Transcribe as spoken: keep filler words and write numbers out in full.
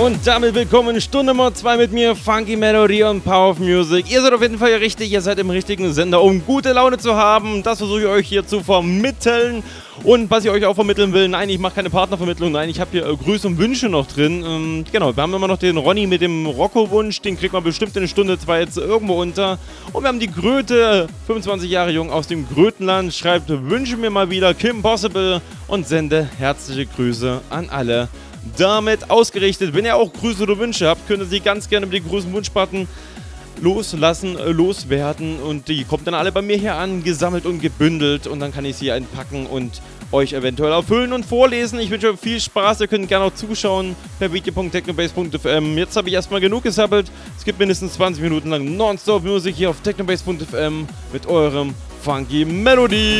Und damit willkommen in Stunde Nummer zwei mit mir, Funky Melody und Power of Music. Ihr seid auf jeden Fall richtig, ihr seid im richtigen Sender, um gute Laune zu haben. Das versuche ich euch hier zu vermitteln. Und was ich euch auch vermitteln will, nein, ich mache keine Partnervermittlung, nein, ich habe hier äh, Grüße und Wünsche noch drin. Ähm, genau, wir haben immer noch den Ronny mit dem Rocco-Wunsch, den kriegt man bestimmt in Stunde zwei jetzt irgendwo unter. Und wir haben die Gröte, fünfundzwanzig Jahre jung aus dem Grötenland, schreibt, wünsche mir mal wieder Kim Possible und sende herzliche Grüße an alle. Damit ausgerichtet, wenn ihr auch Grüße oder Wünsche habt, könnt ihr sie ganz gerne mit dem Grüßen Wunsch-Button loslassen, äh, loswerden und die kommt dann alle bei mir hier an, gesammelt und gebündelt und dann kann ich sie einpacken und euch eventuell erfüllen und vorlesen. Ich wünsche euch viel Spaß, ihr könnt gerne auch zuschauen per video punkt technobase punkt f m. Jetzt habe ich erstmal genug gesammelt, es gibt mindestens zwanzig Minuten lang Nonstop Musik hier auf technobase punkt f m mit eurem Funky Melody.